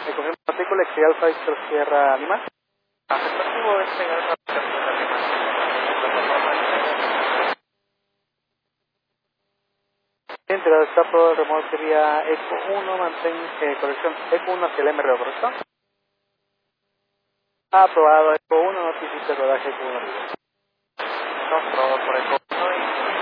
Recogemos matrícula X Alfa Víctor Sierra Lima. Afirmativo, despegar la aplicación de Lima. Integrado está todo el remoto sería ECO 1, mantén corrección, ECO 1 hacia el MRO, ¿correcto? Aprobado ECO 1, notifica el rodaje ECO 1. Control por ECO